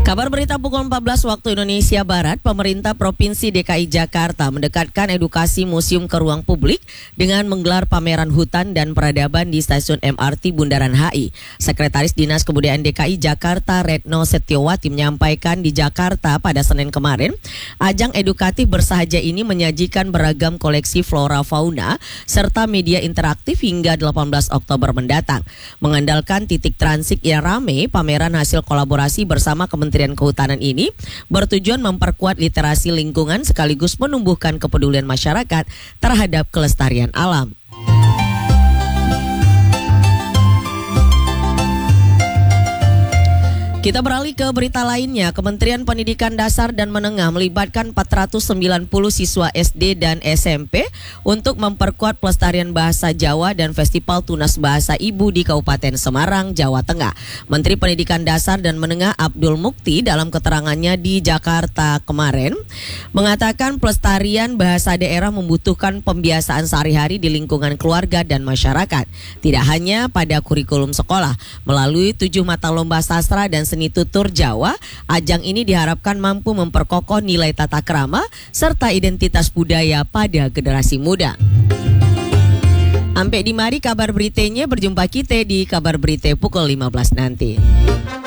Kabar berita pukul 14 waktu Indonesia Barat, pemerintah Provinsi DKI Jakarta mendekatkan edukasi museum ke ruang publik dengan menggelar pameran hutan dan peradaban di stasiun MRT Bundaran HI. Sekretaris Dinas Kebudayaan DKI Jakarta Retno Setiowati menyampaikan di Jakarta pada Senin kemarin, ajang edukatif bersahaja ini menyajikan beragam koleksi flora fauna serta media interaktif hingga 18 Oktober mendatang. Mengandalkan titik transit yang ramai, pameran hasil kolaborasi bersama Kementerian Kehutanan ini bertujuan memperkuat literasi lingkungan sekaligus menumbuhkan kepedulian masyarakat terhadap kelestarian alam. Kita beralih ke berita lainnya. Kementerian Pendidikan Dasar dan Menengah melibatkan 490 siswa SD dan SMP untuk memperkuat pelestarian bahasa Jawa dan Festival Tunas Bahasa Ibu di Kabupaten Semarang, Jawa Tengah. Menteri Pendidikan Dasar dan Menengah Abdul Mukti dalam keterangannya di Jakarta kemarin mengatakan pelestarian bahasa daerah membutuhkan pembiasaan sehari-hari di lingkungan keluarga dan masyarakat. Tidak hanya pada kurikulum sekolah, melalui 7 mata lomba sastra dan seni tutur Jawa, ajang ini diharapkan mampu memperkokoh nilai tata krama serta identitas budaya pada generasi muda. Sampai di mari kabar beritanya, berjumpa kita di kabar berita pukul 15 nanti.